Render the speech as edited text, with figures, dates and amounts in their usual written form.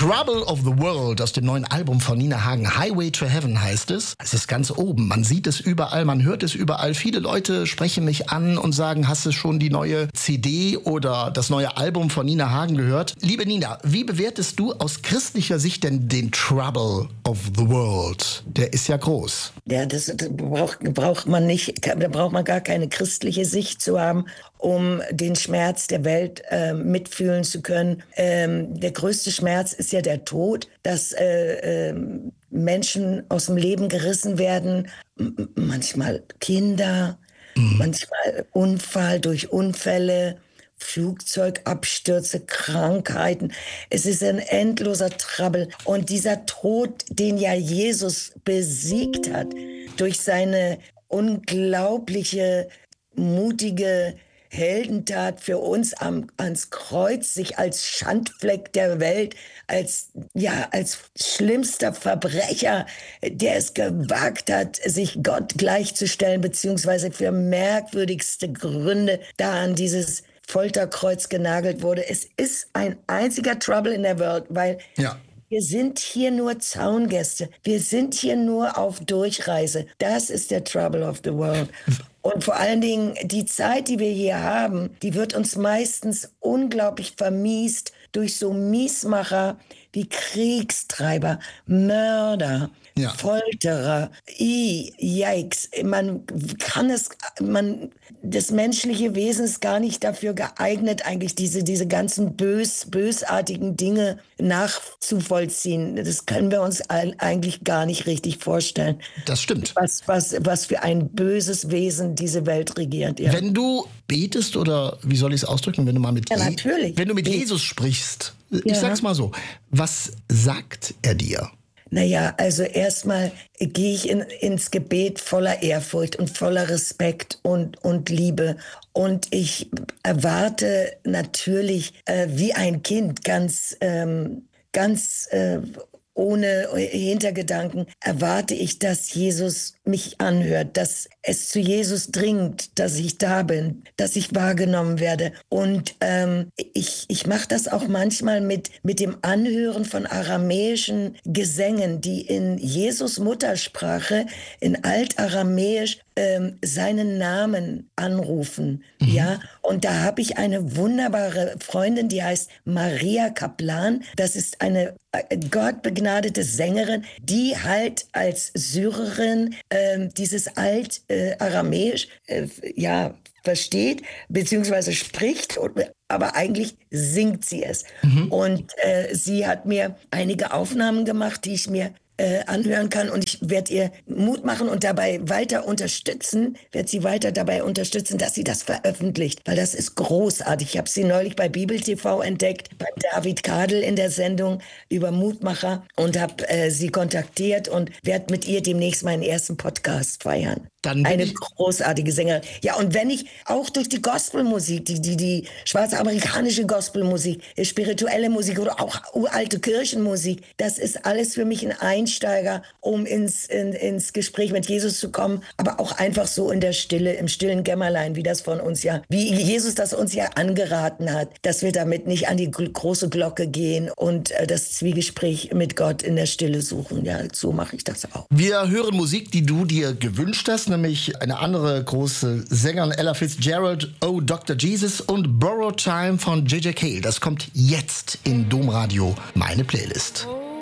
Trouble of the World aus dem neuen Album von Nina Hagen. Highway to Heaven heißt es. Es ist ganz oben. Man sieht es überall, man hört es überall. Viele Leute sprechen mich an und sagen, hast du schon die neue CD oder das neue Album von Nina Hagen gehört? Liebe Nina, wie bewertest du aus christlicher Sicht denn den Trouble of the World? Der ist ja groß. Ja, das braucht man nicht, da braucht man gar keine christliche Sicht zu haben, um den Schmerz der Welt mitfühlen zu können. Der größte Schmerz ist ja der Tod, dass Menschen aus dem Leben gerissen werden, manchmal Kinder, manchmal Unfall durch Unfälle, Flugzeugabstürze, Krankheiten. Es ist ein endloser Trouble. Und dieser Tod, den ja Jesus besiegt hat, durch seine unglaubliche, mutige Heldentat für uns ans Kreuz, sich als Schandfleck der Welt, als schlimmster Verbrecher, der es gewagt hat, sich Gott gleichzustellen, beziehungsweise für merkwürdigste Gründe da an dieses Folterkreuz genagelt wurde. Es ist ein einziger Trouble in der Welt, weil wir sind hier nur Zaungäste. Wir sind hier nur auf Durchreise. Das ist der Trouble of the World. Und vor allen Dingen die Zeit, die wir hier haben, die wird uns meistens unglaublich vermiest durch so Miesmacher wie Kriegstreiber, Mörder, Folterer. Yikes. Das menschliche Wesen ist gar nicht dafür geeignet, eigentlich diese ganzen bösartigen Dinge nachzuvollziehen. Das können wir uns eigentlich gar nicht richtig vorstellen. Das stimmt. Was für ein böses Wesen diese Welt regiert. Ja. Wenn du betest oder wie soll ich es ausdrücken, wenn du mal mit Jesus sprichst, ich sag's mal so, was sagt er dir? Naja, also erstmal gehe ich ins Gebet voller Ehrfurcht und voller Respekt und Liebe. Und ich erwarte natürlich wie ein Kind ganz ohne Hintergedanken erwarte ich, dass Jesus mich anhört, dass es zu Jesus dringt, dass ich da bin, dass ich wahrgenommen werde. Und ich mache das auch manchmal mit dem Anhören von aramäischen Gesängen, die in Jesus Muttersprache, in Altaramäisch, seinen Namen anrufen. Ja, und da habe ich eine wunderbare Freundin, die heißt Maria Kaplan. Das ist eine gottbegnadete Sängerin, die halt als Syrerin dieses Alt-Aramäisch versteht, beziehungsweise spricht, aber eigentlich singt sie es. Und sie hat mir einige Aufnahmen gemacht, die ich mir anhören kann, und ich werde ihr Mut machen und dabei weiter unterstützen, dass sie das veröffentlicht, weil das ist großartig. Ich habe sie neulich bei Bibel TV entdeckt, bei David Kadel in der Sendung über Mutmacher, und habe sie kontaktiert und werde mit ihr demnächst meinen ersten Podcast feiern. Eine großartige Sängerin. Ja, und wenn ich auch durch die Gospelmusik, die schwarze amerikanische Gospelmusik, spirituelle Musik oder auch uralte Kirchenmusik, das ist alles für mich ein Einsteiger, um ins Gespräch mit Jesus zu kommen, aber auch einfach so in der Stille, im stillen Kämmerlein, wie Jesus das uns ja angeraten hat, dass wir damit nicht an die große Glocke gehen und das Zwiegespräch mit Gott in der Stille suchen. Ja, so mache ich das auch. Wir hören Musik, die du dir gewünscht hast, nämlich eine andere große Sängerin, Ella Fitzgerald, Oh Dr. Jesus und Borrowed Time von J.J. Cale. Das kommt jetzt in Domradio, meine Playlist.